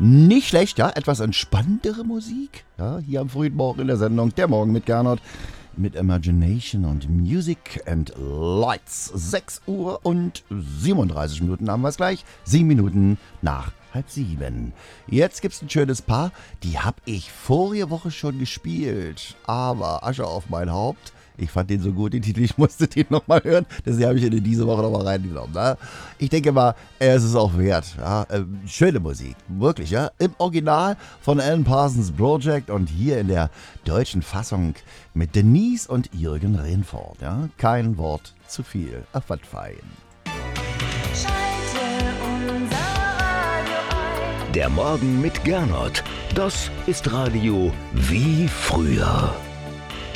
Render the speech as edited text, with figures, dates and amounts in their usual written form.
Nicht schlecht, ja, etwas entspanntere Musik. Ja, hier am frühen Morgen in der Sendung Der Morgen mit Gernot. Mit Imagination und Music and Lights. 6 Uhr und 37 Minuten haben wir es gleich. 7 Minuten nach 6:30. Jetzt gibt's ein schönes Paar. Die habe ich vorige Woche schon gespielt. Aber Asche auf mein Haupt. Ich fand den so gut, den Titel, ich musste den nochmal hören. Deswegen habe ich ihn in diese Woche nochmal reingenommen. Ne? Ich denke mal, es ist auch wert. Ja? Schöne Musik, wirklich. Ja? Im Original von Alan Parsons Project und hier in der deutschen Fassung mit Denise und Jürgen Rehfort. Ja? Kein Wort zu viel. Was fein. Der Morgen mit Gernot. Das ist Radio wie früher.